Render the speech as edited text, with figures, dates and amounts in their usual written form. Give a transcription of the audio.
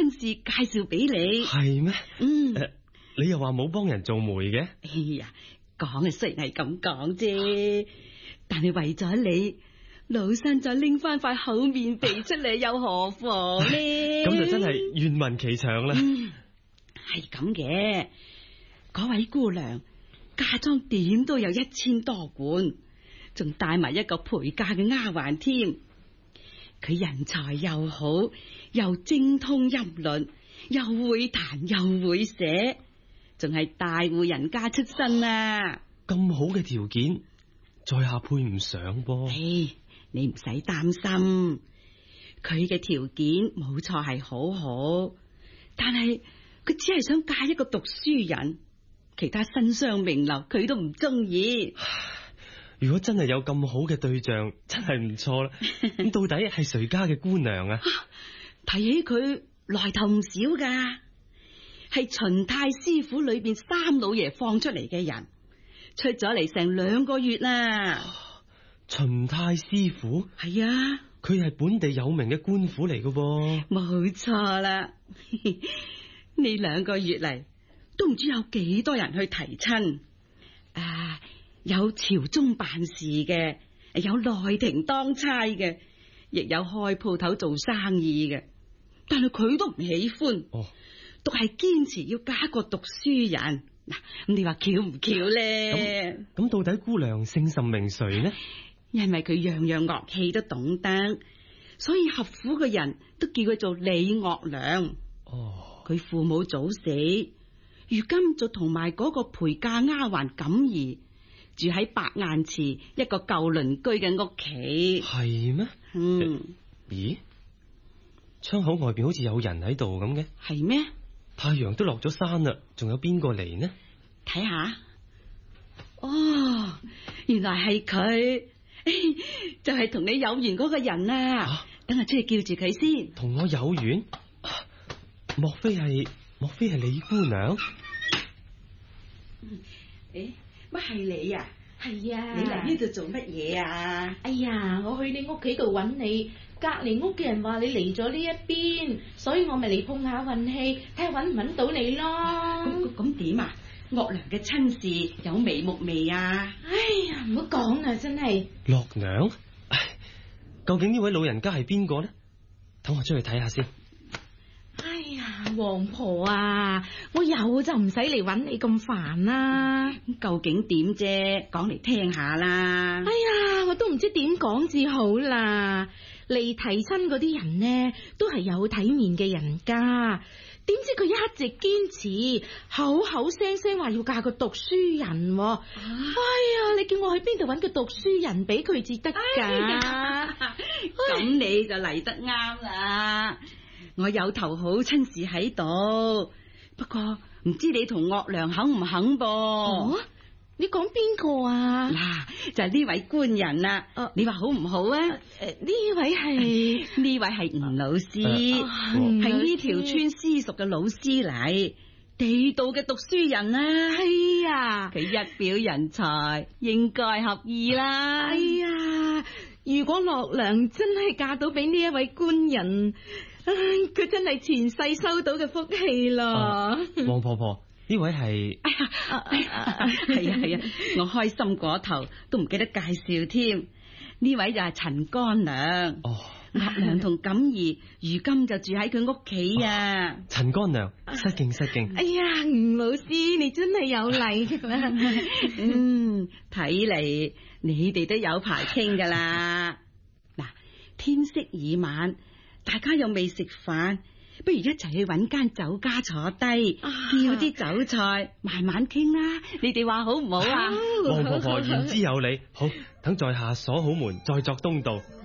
親事介紹俾你。 係咩？你又話冇幫人做媒嘅？ 哎呀，講雖然係咁講啫，但係為咗你，老身就拎翻塊厚面皮出嚟，又何妨呢？ 咁就真係願聞其詳啦。 係咁嘅，嗰位姑娘嫁妝點都有1000多貫，仲帶埋一個陪嫁嘅丫鬟添。佢人才又好，又精通音律，又會彈又會寫，仲係大戶人家出身啊！ 咁好嘅條件，在下配唔上噃。 唉，你唔使擔心，佢嘅條件冇錯係好好，但係佢只係想嫁一個讀書人，其他身上名流佢都唔中意。 如果真係有咁好嘅對象，真係唔錯啦。咁到底係誰家嘅姑娘啊？ 提起佢來頭唔少噶，係秦太師府裏邊3老爺放出嚟嘅人，出咗嚟成2個月啦。 秦太師傅？ 係啊， 佢係本地有名嘅官府嚟嘅噃。 冇錯啦。呢2個月嚟都唔知有幾多人去提親。有朝中辦事嘅，有內廷當差嘅，亦有開鋪頭做生意嘅，但係佢都唔喜歡，都係堅持要嫁個讀書人。嗱，咁你話巧唔巧咧？ 咁到底姑娘姓甚名誰呢？ 因為佢樣樣樂器都懂得，所以合府嘅人都叫佢做李岳娘。佢父母早死，如今就同埋嗰個陪嫁丫鬟錦兒住喺白雁池一個舊鄰居嘅屋企。 係咩？咦？窗口外邊好似有人喺度咁嘅。 係咩？ 太陽都落咗山啦，仲有邊個嚟呢？ 睇下。原來係佢，就係同你有緣嗰個人啊！等我出去叫住佢先。 同我有緣？莫非係李姑娘？ 乜係你啊？ 係啊， 你嚟呢度做乜嘢啊？ 哎呀，我去你屋企度揾你，隔籬屋嘅人話你嚟咗呢一邊，所以我咪嚟碰下運氣，睇下揾唔揾到你咯。 咁點啊？岳娘嘅親事有眉目未啊？ 哎呀，唔好講啦，真係。 岳娘？究竟呢位老人家係邊個呢？等我出去睇下先。 哎呀，王婆啊，我有就唔使嚟揾你咁煩啦。 究竟點啫？講嚟聽下啦。 哎呀，我都唔知點講至好啦。嚟提親嗰啲人呢，都係有體面嘅人家，點知佢一直堅持，口口聲聲話要嫁個讀書人。哎呀，你叫我去邊度揾個讀書人俾佢至得噶？ 咁你就嚟得啱啦。我有頭好親事喺度，不過唔知你同岳娘肯唔肯噃？ 你講邊個啊？ 嗱，就係呢位官人啊。你話好唔好啊？ 呢位係吳老師，係呢條村私塾嘅老師嚟，地道嘅讀書人啊。 係啊， 佢一表人才，應該合意啦。 哎呀，如果岳娘真係嫁到俾呢一位官人，佢真係前世收到嘅福氣咯。 王婆婆，呢位係？ 係啊，我開心嗰頭都唔記得介紹添。呢位就係陳乾娘。岳娘同錦兒如今就住喺佢屋企啊。 陳乾娘，失敬。 哎呀，吳老師你真係有禮噶啦。 睇嚟你哋都有排傾噶啦。嗱，天色已晚，大家又未食飯，不如一齊去搵間酒家坐低，叫啲酒菜，慢慢傾啦。你哋話好唔好啊？ 王婆婆言之有理，好，等在下鎖好門，再作東道。